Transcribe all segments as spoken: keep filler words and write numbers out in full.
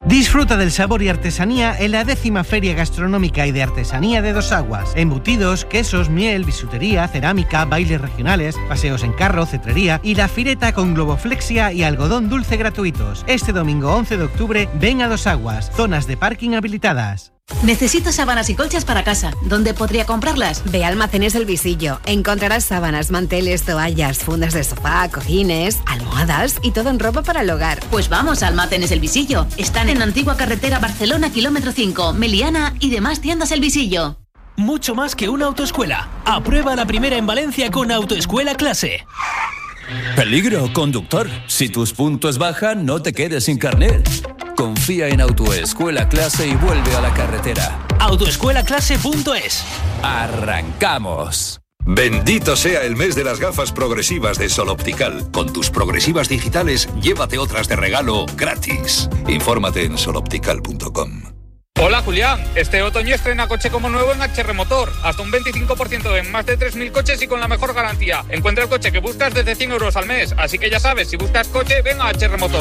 Disfruta del sabor y artesanía en la décima Feria Gastronómica y de Artesanía de Dos Aguas. Embutidos, quesos, miel, bisutería, cerámica, bailes regionales, paseos en carro, cetrería y la fireta con globoflexia y algodón dulce gratuitos. Este domingo once de octubre, ven a Dos Aguas, zonas de parking habilitadas. Necesito sábanas y colchas para casa. ¿Dónde podría comprarlas? Ve a Almacenes El Visillo. Encontrarás sábanas, manteles, toallas, fundas de sofá, cojines, almohadas y todo en ropa para el hogar. Pues vamos a Almacenes El Visillo. Están en Antigua Carretera Barcelona, kilómetro cinco, Meliana y demás tiendas El Visillo. Mucho más que una autoescuela. Aprueba la primera en Valencia con Autoescuela Clase. Peligro, conductor. Si tus puntos bajan, no te quedes sin carnet. Confía en Autoescuela Clase y vuelve a la carretera. autoescuela clase punto es. ¡Arrancamos! Bendito sea el mes de las gafas progresivas de Sol Optical. Con tus progresivas digitales, llévate otras de regalo gratis. Infórmate en sol optical punto com. Hola Julián, este otoño estrena coche como nuevo en H R Motor. Hasta un veinticinco por ciento en más de tres mil coches y con la mejor garantía. Encuentra el coche que buscas desde cien euros al mes. Así que ya sabes, si buscas coche, ven a H R Motor.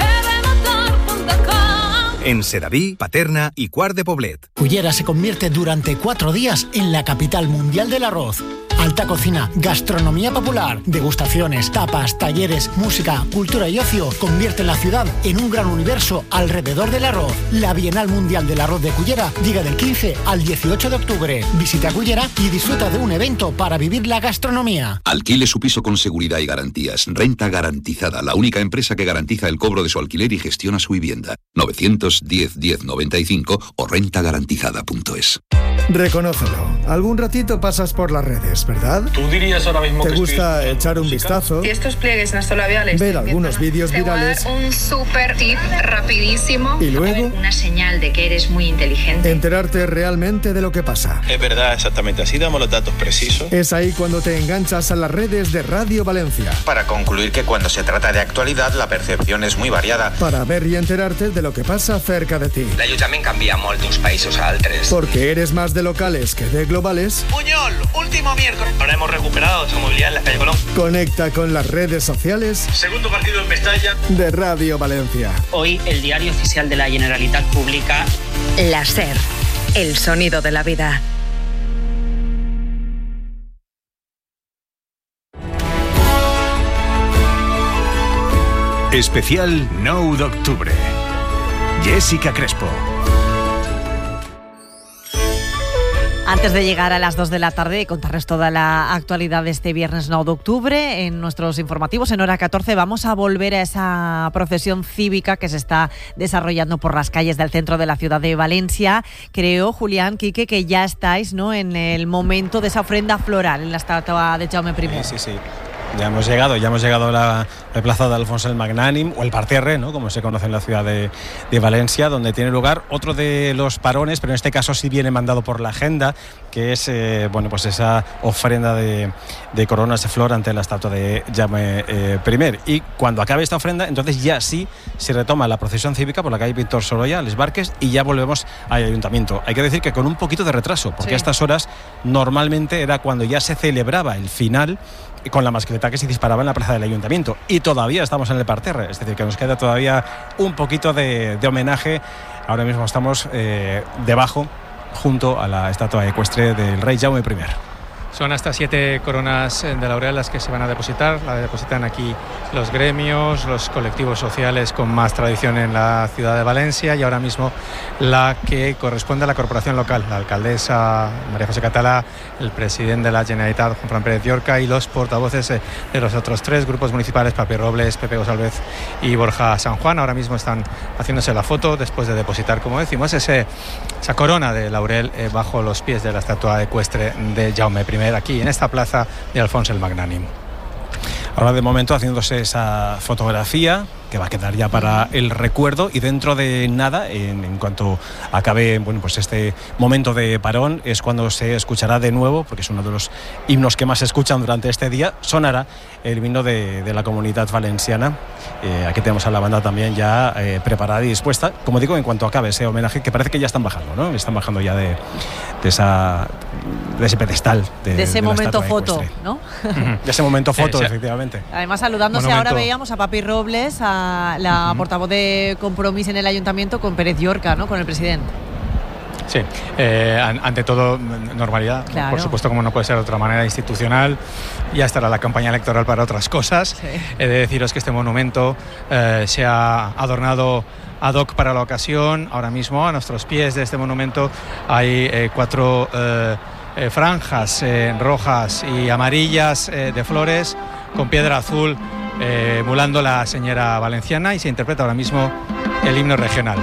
En Sedaví, Paterna y Quart de Poblet. Cullera se convierte durante cuatro días en la capital mundial del arroz. Alta cocina, gastronomía popular, degustaciones, tapas, talleres, música, cultura y ocio convierten la ciudad en un gran universo alrededor del arroz. La Bienal Mundial del Arroz de Cullera llega del quince al dieciocho de octubre. Visita Cullera y disfruta de un evento para vivir la gastronomía. Alquile su piso con seguridad y garantías. Renta Garantizada, la única empresa que garantiza el cobro de su alquiler y gestiona su vivienda. novecientos diez diez noventa y cinco o renta garantizada punto es. Reconócelo. Algún ratito pasas por las redes, ¿verdad? Tú dirías ahora mismo ¿Te que gusta estoy... echar un vistazo? Y estos pliegues nasolabiales. Ver algunos vídeos virales. Te voy a dar un super tip rapidísimo. Y luego... Una señal de que eres muy inteligente. Enterarte realmente de lo que pasa. Es verdad, exactamente así, damos los datos precisos. Es ahí cuando te enganchas a las redes de Radio Valencia. Para concluir que cuando se trata de actualidad, la percepción és muy variada. Para ver y enterarte de lo que pasa cerca de ti. L'Ajuntament canvia molt d'uns països a altres. Porque eres más de locales que de globales. Puñol, último miércoles. Ahora hemos recuperado esa movilidad en la calle Colón. Conecta con las redes sociales. Segundo partido en Mestalla. De Radio Valencia. Hoy el Diario Oficial de la Generalitat publica La SER, el sonido de la vida. Especial nou d'octubre. Jessica Crespo. Antes de llegar a las dos de la tarde y contarles toda la actualidad de este viernes nueve de octubre, en nuestros informativos en hora catorce vamos a volver a esa procesión cívica que se está desarrollando por las calles del centro de la ciudad de Valencia. Creo, Julián, Quique, que ya estáis, ¿no?, en el momento de esa ofrenda floral en la estatua de Jaume primero. Sí, sí, sí. Ya hemos llegado, ya hemos llegado a la, la plaza de Alfonso el Magnànim, o el Parterre, ¿no?, como se conoce en la ciudad de, de Valencia, donde tiene lugar otro de los parones, pero en este caso sí viene mandado por la agenda, que es eh, bueno, pues esa ofrenda de, de coronas de flor ante la estatua de Jaume eh, primero. Y cuando acabe esta ofrenda, entonces ya sí se retoma la procesión cívica por la calle Víctor Sorolla, Les Barques, y ya volvemos al ayuntamiento. Hay que decir que con un poquito de retraso, porque sí, a estas horas normalmente era cuando ya se celebraba el final, con la mascleta que se disparaba en la plaza del ayuntamiento, y todavía estamos en el parterre, es decir, que nos queda todavía un poquito de, de homenaje. Ahora mismo estamos eh, debajo, junto a la estatua ecuestre del rey Jaume primero. Son hasta siete coronas de laurel las que se van a depositar. La depositan aquí los gremios, los colectivos sociales con más tradición en la ciudad de Valencia, y ahora mismo la que corresponde a la corporación local, la alcaldesa María José Catalá, el presidente de la Generalitat, Juan Fran Pérez Llorca, y los portavoces de los otros tres grupos municipales, Papi Robles, Pepe González y Borja San Juan. Ahora mismo están haciéndose la foto después de depositar, como decimos, ese, esa corona de laurel eh, bajo los pies de la estatua ecuestre de Jaume primero, aquí en esta plaza de Alfonso el Magnànim. Ahora de momento haciéndose esa fotografía que va a quedar ya para el recuerdo, y dentro de nada, en, en cuanto acabe, bueno, pues este momento de parón, es cuando se escuchará de nuevo, porque es uno de los himnos que más se escuchan durante este día, sonará el himno de, de la Comunitat Valenciana. Eh, aquí tenemos a la banda también ya eh, preparada y dispuesta, como digo, en cuanto acabe ese homenaje, que parece que ya están bajando, ¿no? Están bajando ya de, de, esa, de ese pedestal. De, de ese de momento foto, ¿no? De ese momento foto, sí, efectivamente. Además, saludándose, Monumento. Ahora veíamos a Papi Robles, a la, la uh-huh. portavoz de Compromís en el Ayuntamiento con Pérez Llorca, ¿no? Con el presidente. Sí, eh, ante todo normalidad, claro. Por supuesto, como no puede ser de otra manera, institucional. Ya estará la campaña electoral para otras cosas. Sí. He de deciros que este monumento eh, se ha adornado ad hoc para la ocasión. Ahora mismo a nuestros pies de este monumento hay eh, cuatro eh, eh, franjas eh, rojas y amarillas eh, de flores con piedra azul eh, emulando la señera valenciana, y se interpreta ahora mismo el himno regional.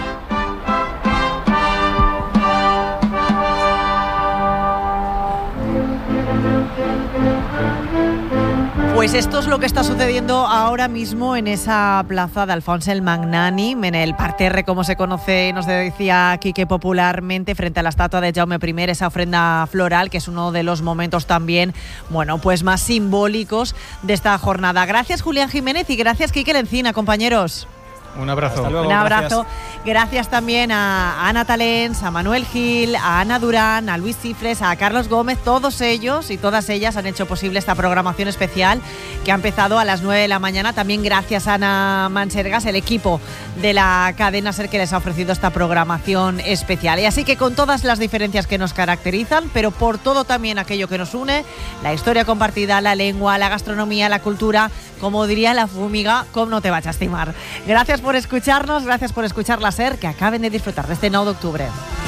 Pues esto es lo que está sucediendo ahora mismo en esa plaza de Alfons el Magnànim, en el parterre, como se conoce, nos decía Quique popularmente, frente a la estatua de Jaume primero, esa ofrenda floral, que es uno de los momentos también, bueno, pues más simbólicos de esta jornada. Gracias, Julián Jiménez, y gracias, Quique Lencina, compañeros. Un abrazo. Hasta luego, Un abrazo. Gracias. Gracias también a Ana Talens, a Manuel Gil, a Ana Durán, a Luis Cifres, a Carlos Gómez. Todos ellos y todas ellas han hecho posible esta programación especial que ha empezado a las nueve de la mañana. También gracias a Ana Mansergas, el equipo de la cadena SER, que les ha ofrecido esta programación especial. Y así que con todas las diferencias que nos caracterizan, pero por todo también aquello que nos une, la historia compartida, la lengua, la gastronomía, la cultura, como diría la fúmiga, ¿cómo no te va a estimar? Gracias por escucharnos, gracias por escuchar la SER, que acaben de disfrutar de este nueve de octubre.